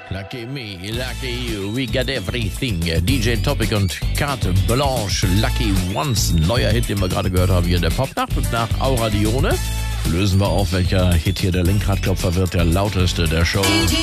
Lucky me, lucky you, we got everything. DJ Topic und Carte Blanche, Lucky Ones. Neuer Hit, den wir gerade gehört haben hier in der Popnacht. Und nach Aura Dione lösen wir auf, welcher Hit hier der Lenkradklopfer wird, der lauteste der Show.